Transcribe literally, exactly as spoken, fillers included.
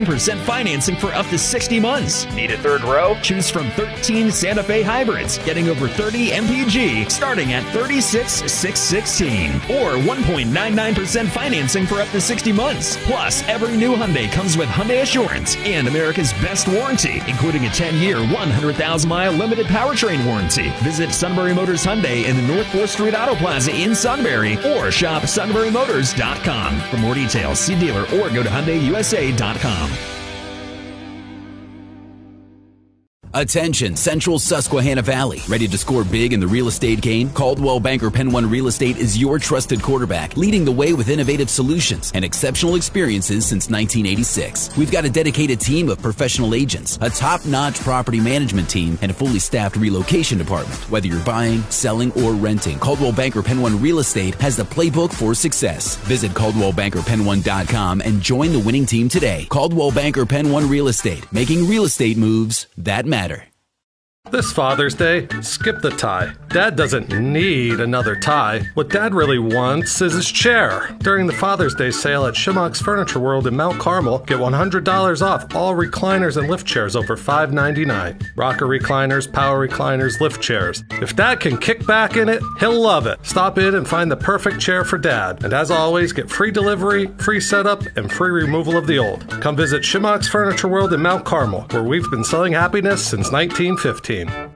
percent financing for up to sixty months. Need a third row? Choose from thirteen Santa Fe hybrids, getting over thirty M P G, starting at thirty-six thousand six hundred sixteen dollars. Or one point nine nine percent financing for up to sixty months. Plus, every new Hyundai comes with Hyundai Assurance and America's best warranty, including a ten-year, one hundred thousand mile limited powertrain warranty. Visit Sunbury Motors Hyundai in the North fourth Street Auto Plaza in Sunbury, or shop sunbury motors dot com. For more details, see dealer or go to hyundai u s a dot com. Attention, Central Susquehanna Valley. Ready to score big in the real estate game? Coldwell Banker Penn One Real Estate is your trusted quarterback, leading the way with innovative solutions and exceptional experiences since nineteen eighty-six. We've got a dedicated team of professional agents, a top-notch property management team, and a fully staffed relocation department. Whether you're buying, selling, or renting, Coldwell Banker Penn One Real Estate has the playbook for success. Visit Coldwell Banker Penn One dot com and join the winning team today. Coldwell Banker Penn One Real Estate, making real estate moves that matter. This Father's Day, skip the tie. Dad doesn't need another tie. What Dad really wants is his chair. During the Father's Day sale at Shimmock's Furniture World in Mount Carmel, get one hundred dollars off all recliners and lift chairs over five ninety-nine. Rocker recliners, power recliners, lift chairs. If Dad can kick back in it, he'll love it. Stop in and find the perfect chair for Dad. And as always, get free delivery, free setup, and free removal of the old. Come visit Shimmock's Furniture World in Mount Carmel, where we've been selling happiness since nineteen fifteen.